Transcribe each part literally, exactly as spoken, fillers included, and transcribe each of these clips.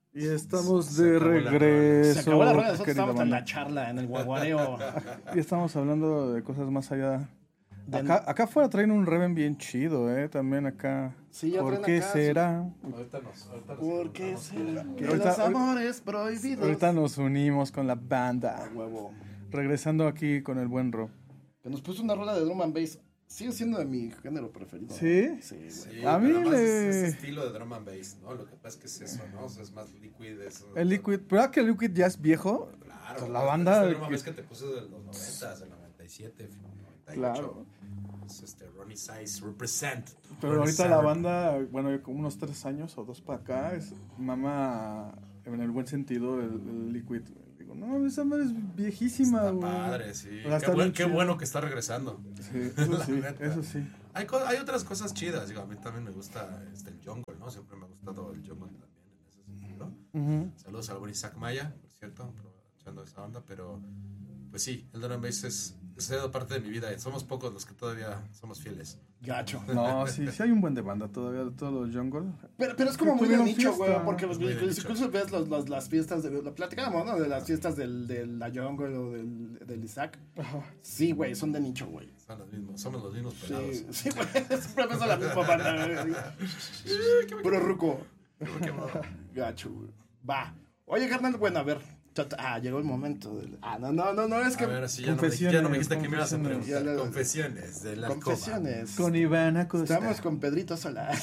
Y estamos Se de acabó la regreso. Se acabó la rueda, nosotros querida estábamos en banda. la charla, en el guaguareo. Y estamos hablando de cosas más allá. De- Acá, acá afuera traen un Reven bien chido, ¿eh? También acá. Sí, ya ¿Por traen qué acá su- será? Ahorita nos, ahorita nos ¿Por qué preguntamos será que Ahorita- los amores prohibidos? Ahorita nos unimos con la A banda. huevo. Regresando aquí con el buen Ro. Que nos puso una rola de drum and bass. Sigue siendo de mi género preferido. ¿Sí? Sí, güey. Sí, A mí pero además me- es ese estilo de drum and bass, ¿no? Lo que pasa es que es eso, ¿no? O sea, es más liquid. Es, El Liquid. ¿Verdad que el Liquid ya es viejo? Claro. La banda Este drum and que- bass que te puse de los noventas, del noventa y siete, noventa y ocho. Claro. Es este, Ronnie Size, represent. Pero Ronnie ahorita Size. la banda, bueno, como unos tres años o dos para acá, es mama en el buen sentido el, el Liquid. Digo, no, esa madre es viejísima, Está güey. padre, sí. O sea, Qué, está buen- bien qué chido. bueno que está regresando. Sí, eso La sí, neta. eso sí. Hay, co- hay otras cosas chidas, digo, a mí también me gusta este, el jungle, ¿no? Siempre me ha gustado el jungle también en ese sentido. Ujú. Saludos al buen Isaac Maya, por cierto, aprovechando esa onda, pero pues sí, el drum and bass es, es sido parte de mi vida. Somos pocos los que todavía somos fieles. Gacho. No, sí, sí hay un buen de banda todavía de todo el jungle. Pero, pero es como Que muy de tuvieron nicho, fiesta. güey, porque Es muy de nicho. incluso ves los, los- las fiestas de... Lo platicábamos, ¿no? De las fiestas del, de la Jungle o del, del Isaac. Ajá. Sí, güey, son de nicho, güey. Son los mismos, somos los mismos pelados. Sí, sí, güey, siempre ves a la misma banda, güey. Puro ruco. Gacho, güey. Va. Oye, carnal, bueno, a ver. Chat- Ah, llegó el momento del... Ah, no, no, no, no, es que... A ver, si ya no, me, ya no me dijiste que me ibas a Confesiones, preguntar. confesiones. Confesiones de la alcoba. Confesiones. Con Iván Acosta. Estamos con Pedrito Sola. A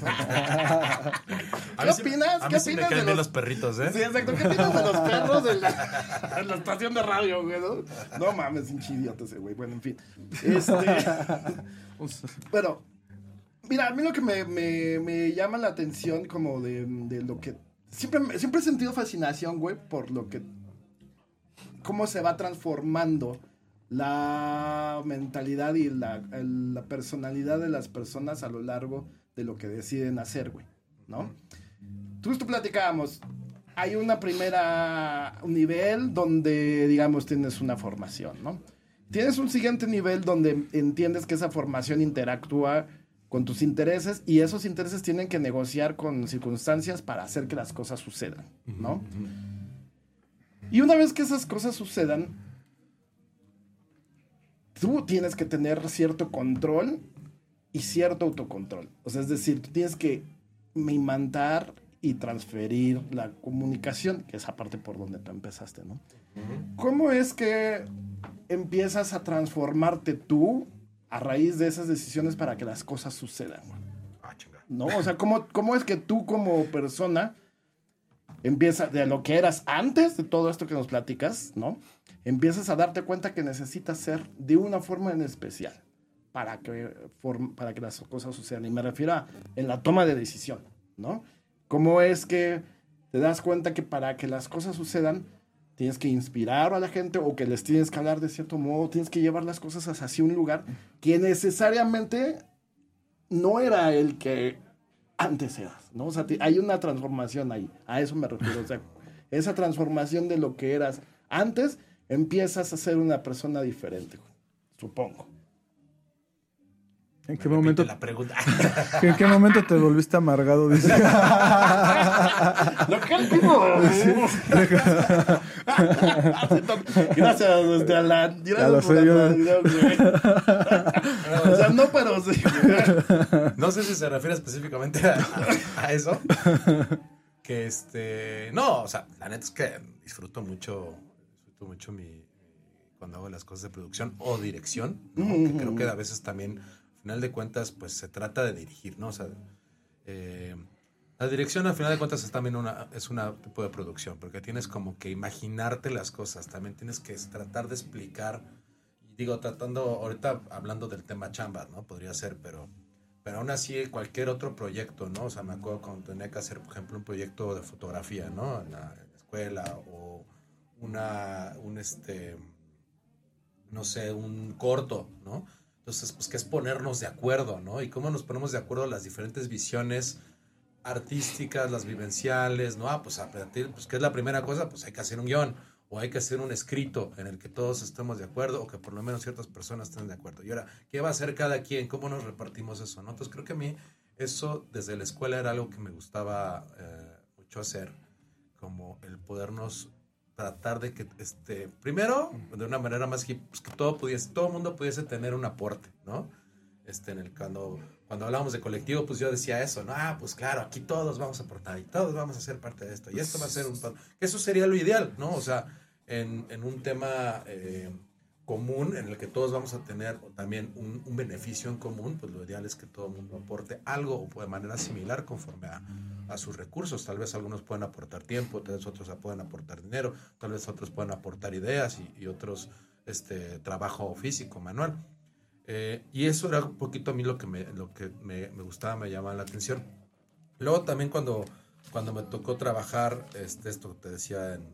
¿Qué mí sí- opinas? A ¿Qué mí sí me opinas caen de bien los- los perritos, ¿eh? Sí, exacto. ¿Qué opinas de los perros de la, en la estación de radio, güey? No, no mames, un idiota ese, güey. Bueno, en fin. Este, pero, mira, a mí lo que me, me, me llama la atención como de, de lo que... Siempre, me- siempre he sentido fascinación, güey, por lo que... Cómo se va transformando la mentalidad y la, el- la personalidad de las personas a lo largo de lo que deciden hacer, güey, ¿no? Tú, tú platicábamos, hay una primera un nivel donde, digamos, tienes una formación, ¿no? Tienes un siguiente nivel donde entiendes que esa formación interactúa con tus intereses y esos intereses tienen que negociar con circunstancias para hacer que las cosas sucedan, ¿no? Y una vez que esas cosas sucedan, tú tienes que tener cierto control y cierto autocontrol. O sea, es decir, tú tienes que mimantar y transferir la comunicación, que es aparte por donde tú empezaste, ¿no? ¿Cómo es que empiezas a transformarte tú a raíz de esas decisiones para que las cosas sucedan, güey? Ah, chinga. ¿No? O sea, ¿cómo, cómo es que tú como persona empiezas de lo que eras antes de todo esto que nos platicas, ¿no? Empiezas a darte cuenta que necesitas ser de una forma en especial para que, form- para que las cosas sucedan. Y me refiero a en la toma de decisión, ¿no? ¿Cómo es que te das cuenta que para que las cosas sucedan tienes que inspirar a la gente o que les tienes que hablar de cierto modo, tienes que llevar las cosas hacia un lugar que necesariamente no era el que antes eras, ¿no? O sea, te- hay una transformación ahí, a eso me refiero, o sea, esa transformación de lo que eras antes, empiezas a ser una persona diferente, güey, supongo. ¿En qué Me momento, repite la pregunta. ¿en qué momento te volviste amargado? Dice. Lo que él dijo, gracias, este, Alan. Ya lo Gracias por sé, yo- la admiración, güey. O sea, no, pero sí. No sé si se refiere específicamente a, a- a eso. Que este. No, o sea, la neta es que disfruto mucho. Disfruto mucho mi. mi- cuando hago las cosas de producción o dirección, ¿no? Que creo que a veces también, al final de cuentas, pues se trata de dirigir, ¿no? O sea, eh, la dirección al final de cuentas es también una, es una tipo de producción, porque tienes como que imaginarte las cosas, también tienes que tratar de explicar, y digo, tratando, ahorita hablando del tema chamba, ¿no? Podría ser, pero, pero aún así cualquier otro proyecto, ¿no? O sea, me acuerdo cuando tenía que hacer, por ejemplo, un proyecto de fotografía, ¿no? En la, en la escuela, o una, un este, no sé, un corto, ¿no? Entonces, pues, ¿qué es ponernos de acuerdo, ¿no? Y cómo nos ponemos de acuerdo las diferentes visiones artísticas, las vivenciales, ¿no? Ah, pues a partir, pues, ¿qué es la primera cosa? Pues hay que hacer un guión, o hay que hacer un escrito en el que todos estemos de acuerdo, o que por lo menos ciertas personas estén de acuerdo. Y ahora, ¿qué va a hacer cada quien? ¿Cómo nos repartimos eso, no? Entonces, creo que a mí eso, desde la escuela, era algo que me gustaba eh, mucho hacer. como el podernos tratar de que, este, primero, de una manera más que, pues, que todo pudiese, todo el mundo pudiese tener un aporte, ¿no? Este, en el, cuando, cuando hablábamos de colectivo, pues yo decía eso, ¿no? Ah, pues claro, aquí todos vamos a aportar y todos vamos a ser parte de esto y esto va a ser un... que eso sería lo ideal, ¿no? O sea, en, en un tema eh, común en el que todos vamos a tener también un, un beneficio en común, pues lo ideal es que todo el mundo aporte algo o de manera similar conforme a, a sus recursos. Tal vez algunos pueden aportar tiempo, tal vez otros pueden aportar dinero, tal vez otros pueden aportar ideas y, y otros este, trabajo físico, manual. Eh, y eso era un poquito a mí lo que me, lo que me, me gustaba, me llamaba la atención. Luego también cuando, cuando me tocó trabajar, este, esto te decía, en, en,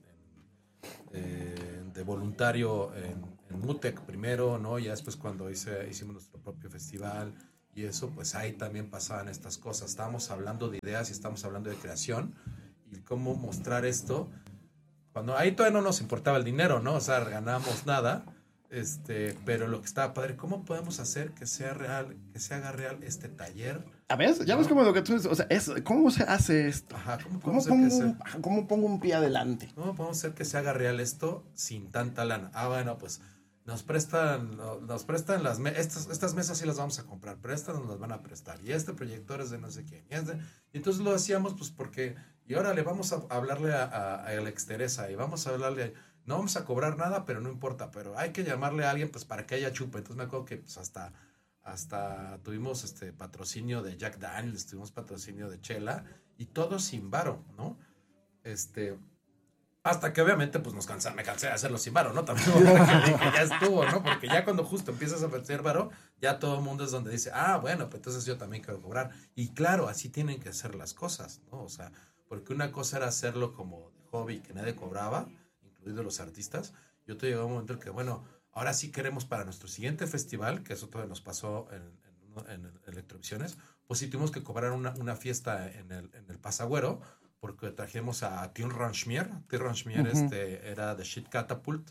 eh, de voluntario en, en Mutec primero, ¿no? Ya después cuando hice, hicimos nuestro propio festival y eso, pues ahí también pasaban estas cosas. Estábamos hablando de ideas y estábamos hablando de creación y cómo mostrar esto. Cuando ahí todavía no nos importaba el dinero, ¿no? O sea, ganamos nada. Este, pero lo que estaba padre, ¿cómo podemos hacer que sea real, que se haga real este taller? A ver, ya ¿no? ves como lo que tú dices, o sea, es, ¿cómo se hace esto? Ajá, ¿cómo, ¿Cómo, pongo, pongo un, ajá, ¿Cómo pongo un pie adelante? ¿Cómo podemos hacer que se haga real esto sin tanta lana? Ah, bueno, pues nos prestan, nos prestan las me estas, estas mesas sí las vamos a comprar, pero estas nos las van a prestar. Y este proyector es de no sé quién. Y, este, y entonces lo hacíamos pues porque, y ahora le vamos a hablarle a, a, a Alex Teresa y vamos a hablarle a, no vamos a cobrar nada, pero no importa, pero hay que llamarle a alguien pues para que haya chupa. Entonces me acuerdo que pues hasta, hasta tuvimos este patrocinio de Jack Daniels, tuvimos patrocinio de Chela y todo sin varo, ¿no? Este, hasta que obviamente pues nos cansa, me cansé de hacerlo sin varo, ¿no? También que ya estuvo, ¿no? Porque ya cuando justo empiezas a hacer varo, ya todo el mundo es donde dice, ah, bueno, pues entonces yo también quiero cobrar. Y claro, así tienen que ser las cosas, ¿no? O sea, porque una cosa era hacerlo como hobby que nadie cobraba, de los artistas, y otro llegó un momento en que, bueno, ahora sí queremos para nuestro siguiente festival, que eso todavía nos pasó en, en, en Electrovisiones, pues sí tuvimos que cobrar una, una fiesta en el, en el Pasagüero, porque trajimos a Tim Ranchmier. Tim Ranchmier uh-huh. este, era de Shit Catapult.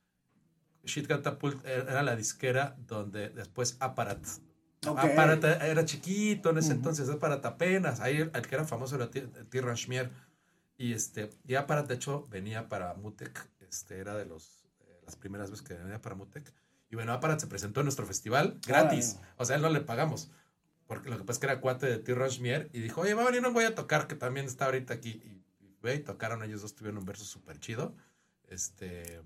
Shit Catapult era la disquera donde después Aparat. Okay. Aparat era chiquito en ese uh-huh. entonces, Aparat apenas, ahí el, el que era famoso era Tim Ranchmier. Y este, y Aparat de hecho venía para Mutec, este era de los eh, las primeras veces que venía para Mutec. Y bueno, Aparat se presentó en nuestro festival gratis. Ay. O sea, él no le pagamos. Porque lo que pasa es que era cuate de T. Ranchmier y dijo, oye, va a venir un güey a tocar que también está ahorita aquí. Y, y güey, tocaron ellos dos, tuvieron un verso súper chido. Este,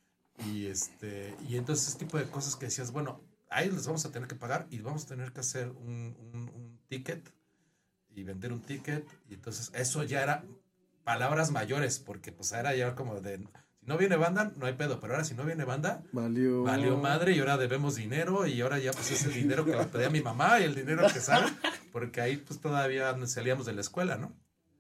y este, y entonces ese tipo de cosas que decías, bueno, ahí les vamos a tener que pagar y vamos a tener que hacer un, un, un ticket y vender un ticket. Y entonces eso ya era palabras mayores, porque pues era ya como de, si no viene banda, no hay pedo, pero ahora si no viene banda, valió, valió madre y ahora debemos dinero y ahora ya pues es el dinero que le pedí a mi mamá y el dinero que sale, porque ahí pues todavía salíamos de la escuela, ¿no?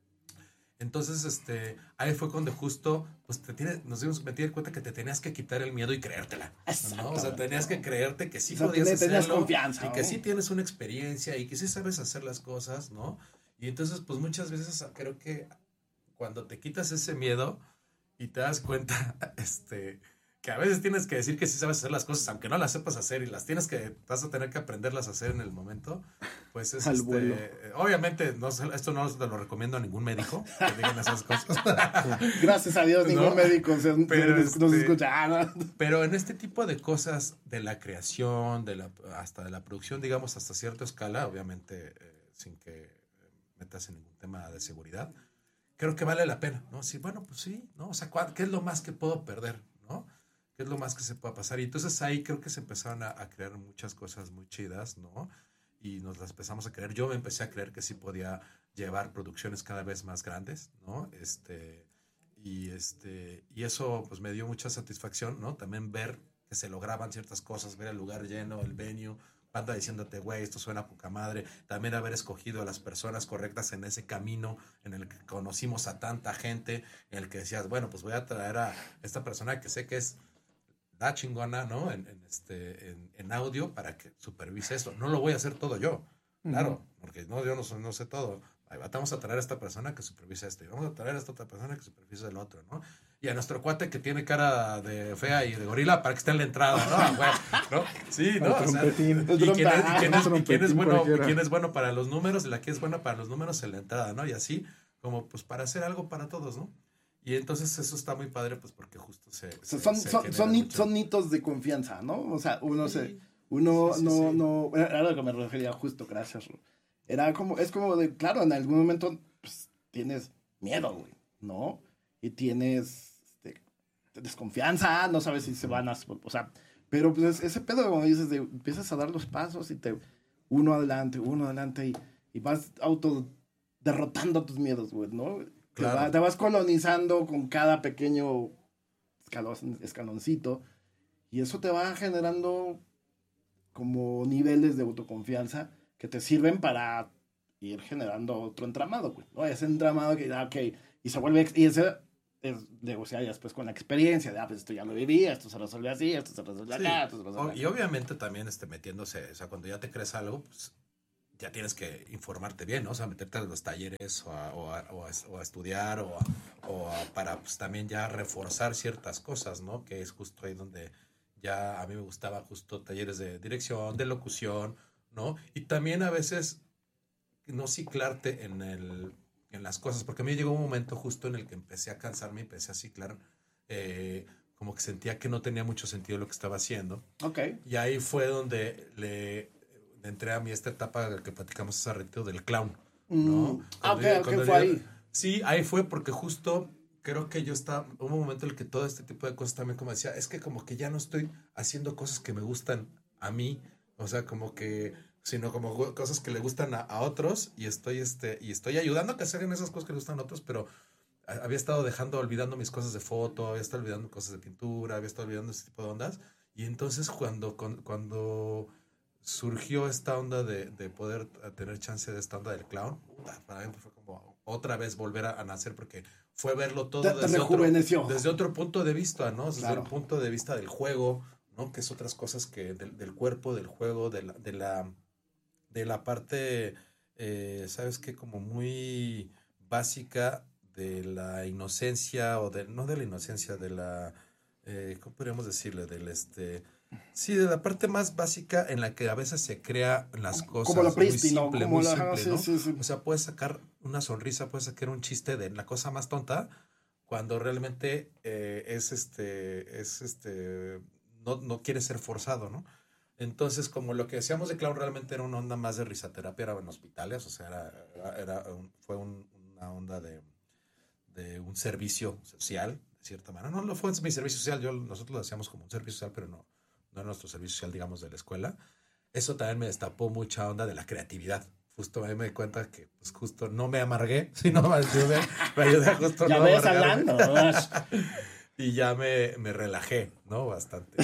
Entonces, este, ahí fue cuando justo, pues te tiene, nos dimos, me di cuenta que te tenías que quitar el miedo y creértela, ¿no? O sea, tenías que creerte que sí o sea, podías tenías hacerlo, tenías confianza, y que ¿no? sí tienes una experiencia y que sí sabes hacer las cosas, ¿no? Y entonces, pues muchas veces creo que cuando te quitas ese miedo y te das cuenta, este, que a veces tienes que decir que sí sabes hacer las cosas, aunque no las sepas hacer y las tienes que, vas a tener que aprenderlas a hacer en el momento, pues es, Al este, vuelo. obviamente, no, esto no te lo recomiendo a ningún médico, que digan esas cosas. Gracias a Dios, ningún ¿no? médico se, pero, nos, nos este, escucha. Pero en este tipo de cosas, de la creación, de la, hasta de la producción, digamos, hasta cierta escala, obviamente, eh, sin que metas en ningún tema de seguridad, creo que vale la pena, ¿no? Sí, bueno, pues sí, ¿no? O sea, ¿qué es lo más que puedo perder, ¿no? ¿Qué es lo más que se pueda pasar? Y entonces ahí creo que se empezaron a, a crear muchas cosas muy chidas, ¿no? Y nos las empezamos a creer. Yo me empecé a creer que sí podía llevar producciones cada vez más grandes, ¿no? Este, y, este, y eso pues me dio mucha satisfacción, ¿no? También ver que se lograban ciertas cosas, ver el lugar lleno, el venue, banda diciéndote, güey, esto suena a poca madre. También haber escogido a las personas correctas en ese camino en el que conocimos a tanta gente, en el que decías, bueno, pues voy a traer a esta persona que sé que es la chingona, ¿no? En, en, este, en, en audio para que supervise esto. No lo voy a hacer todo yo, claro, uh-huh. porque no, yo no, no sé todo. Ahí vamos a traer a esta persona que supervise esto y vamos a traer a esta otra persona que supervise el otro, ¿no? Y a nuestro cuate que tiene cara de fea y de gorila para que esté en la entrada, ¿no? Bueno, ¿no? Sí, ¿no? O sea, y quién es, y quién es, y quién es bueno, y quién es bueno para los números, y la que es buena para los números en la entrada, ¿no? Y así, como pues para hacer algo para todos, ¿no? Y entonces eso está muy padre, pues porque justo se... O sea, se- son, se son, genera son, hi- mucho- son hitos de confianza, ¿no? O sea, uno Sí. se... Uno Sí, sí, no, sí. no... Era lo que me refería justo, gracias. Ro. Era como... Es como de... Claro, en algún momento pues, tienes miedo, güey, ¿no? Y tienes este, desconfianza, no sabes si se van a... O sea, pero pues ese pedo, como dices, de, empiezas a dar los pasos y te... Uno adelante, uno adelante y, y vas auto derrotando tus miedos, güey, ¿no? Te, Claro. va- te vas colonizando con cada pequeño escalón, escaloncito y eso te va generando como niveles de autoconfianza que te sirven para ir generando otro entramado, güey, ¿no? Ese entramado que, ah, ok, y se vuelve, ex- y ese es negociar ya después con la experiencia, de, ah, pues esto ya lo viví, esto se resuelve así, esto se resuelve Sí. acá, esto se resuelve O- acá. y obviamente también este, metiéndose, o sea, cuando ya te crees algo, pues ya tienes que informarte bien, ¿no? O sea, meterte a los talleres o a, o a- o a- o a estudiar o, a- o a- para pues también ya reforzar ciertas cosas, ¿no? Que es justo ahí donde ya a mí me gustaba justo talleres de dirección, de locución, ¿no? Y también a veces no ciclarte en el en las cosas, porque a mí llegó un momento justo en el que empecé a cansarme y empecé a ciclar, eh, como que sentía que no tenía mucho sentido lo que estaba haciendo. Ok. Y ahí fue donde le, le entré a mí esta etapa que platicamos hace ratito del clown, ¿no? Mm. Ah, ok, Cuando yo- ok, cuando fue yo- ahí. Sí, ahí fue porque justo creo que yo estaba, hubo un momento en el que todo este tipo de cosas también como decía, es que como que ya no estoy haciendo cosas que me gustan a mí, o sea, como que, sino como gu- cosas que le gustan a, a otros y estoy, este, y estoy ayudando a que se hagan esas cosas que le gustan a otros, pero a- había estado dejando, olvidando mis cosas de foto, había estado olvidando cosas de pintura, había estado olvidando ese tipo de ondas. Y entonces cuando, con- cuando surgió esta onda de, de poder tener chance de esta onda del clown, puta, para mí fue como otra vez volver a, a nacer porque fue verlo todo Te- te desde, otro, rejuveneció. desde otro punto de vista, ¿no? Desde Claro. el punto de vista del juego, ¿no? Que es otras cosas que del, del cuerpo, del juego, de la, de la, de la parte, eh, ¿sabes qué? Como muy básica de la inocencia o de, no de la inocencia, de la, eh, ¿cómo podríamos decirle? Del este, sí, de la parte más básica en la que a veces se crea las cosas. Como lo muy prístino, simple, como muy la... simple, sí, ¿no? sí, sí. O sea, puedes sacar una sonrisa, puedes sacar un chiste de la cosa más tonta cuando realmente eh, es este, es este, no, no quiere ser forzado, ¿no? Entonces, como lo que decíamos de clown realmente era una onda más de risaterapia, era en hospitales, o sea, era, era, era un- fue un- una onda de, de un servicio social, de cierta manera. No, no fue mi servicio social, yo, nosotros lo hacíamos como un servicio social, pero no, no era nuestro servicio social, digamos, de la escuela. Eso también me destapó mucha onda de la creatividad. Justo ahí me di cuenta que, pues, justo no me amargué, sino me ayudé, me ayudé a justo Ya no ves, amargarme. hablando. Y ya me, me relajé, ¿no? Bastante.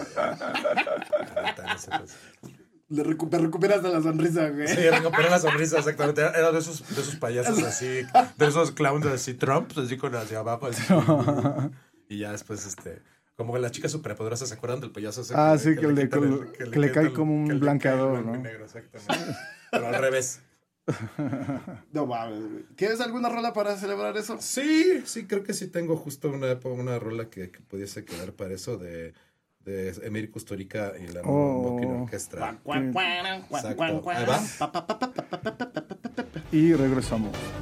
La neta, no sé, pues. Le recu- te recuperas de la sonrisa, güey. Sí, recuperé la sonrisa, exactamente. Era de esos, de esos payasos así, de esos clowns así, Trump, así con hacia abajo. Así, y ya después, este, como que las chicas superpoderosas, ¿se acuerdan del payaso ese? Ah, sí, que le- quitan que le quitan cae el- como un que le cae blanqueador, blanco y ¿no? negro, exactamente. Pero al revés. No mames, güey. ¿Quieres alguna rola para celebrar eso? Sí, sí, creo que sí tengo justo una, una rola que, que pudiese quedar para eso de, de Emir Kusturica y la Oh. Mocking Orchestra. Cuan, cuan, cuan, cuan, Exacto. cuan, cuan. Ahí va. Pa, pa, pa, pa, pa, pa, pa, pa, pa, pa, pa. Y regresamos.